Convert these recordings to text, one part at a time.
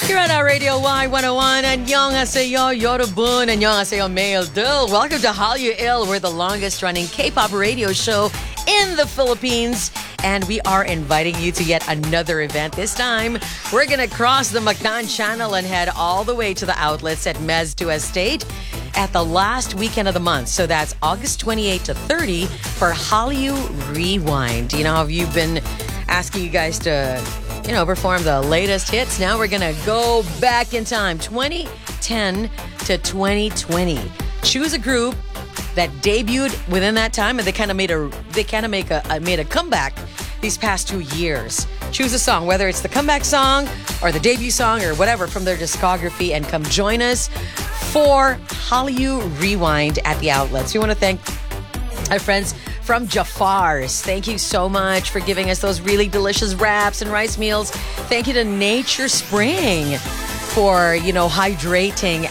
Here on our Radio Y101, Annyeonghaseyo, Yorobun, Annyeonghaseyo, Mail Dil. Welcome to Hallyu Il. We're the longest running K-pop radio show in the Philippines. And we are inviting you to yet another event. This time, we're going to cross the Mactan Channel and head all the way to the outlets at Mez 2 Estate at the last weekend of the month. So that's August 28 to 30 for Hallyu Rewind. You know how you've been asking you guys to, perform the latest hits? Now we're going to go back in time, 2010 to 2020. Choose a group that debuted within that time, and they made a comeback these past 2 years. Choose a song, whether it's the comeback song or the debut song or whatever from their discography, and come join us for Hallyu Rewind at the outlets. We want to thank our friends from Jafar's. Thank you so much for giving us those really delicious wraps and rice meals. Thank you to Nature Spring for, hydrating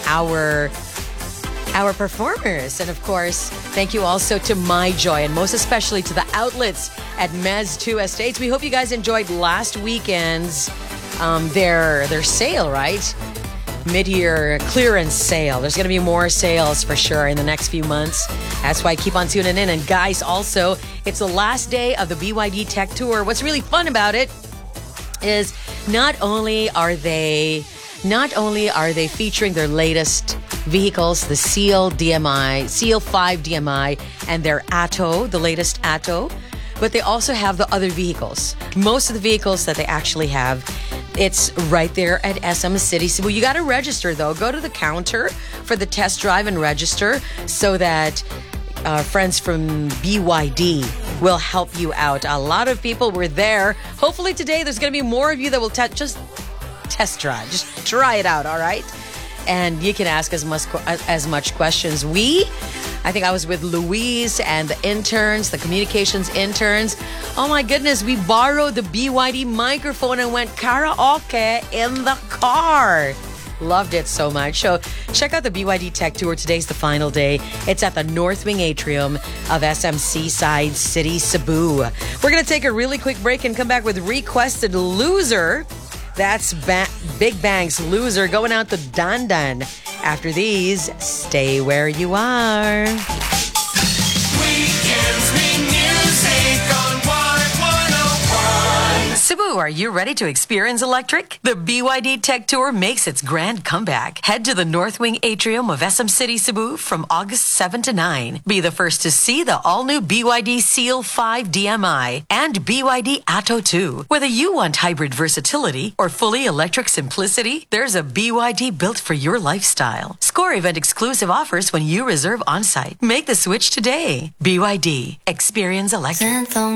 our performers. And of course, thank you also to MyJoy, and most especially to the outlets at Mez 2 Estates. We hope you guys enjoyed last weekend's their sale, right? Mid-year clearance sale. There's going to be more sales for sure in the next few months. That's why keep on tuning in. And guys, also, it's the last day of the BYD Tech Tour. What's really fun about it is not only are they featuring their latest vehicles, the Seal 5 DMI and their Atto, the latest Atto, but they also have the other vehicles. Most of the vehicles that they actually have, it's right there at SM City Cebu. You got to register, though. Go to the counter for the test drive and register so that our friends from BYD will help you out. A lot of people were there. Hopefully today there's going to be more of you that will just test drive. Just try it out, all right? And you can ask as much questions. I think I was with Louise and the interns, the communications interns. Oh my goodness, we borrowed the BYD microphone and went karaoke in the car. Loved it so much. So check out the BYD Tech Tour. Today's the final day. It's at the North Wing Atrium of SM Seaside City, Cebu. We're going to take a really quick break and come back with Requested Loser. That's Big Bang's Loser going out to Dandan. After these, stay where you are. Weekends mean music on Y101. Cebu, are you ready to experience electric? The BYD Tech Tour makes its grand comeback. Head to the North Wing Atrium of SM City, Cebu from August 7 to 9. Be the first to see the all-new BYD Seal 5 DMI and BYD Atto 2. Whether you want hybrid versatility or fully electric simplicity, there's a BYD built for your lifestyle. Score event-exclusive offers when you reserve on-site. Make the switch today. BYD. Experience electric.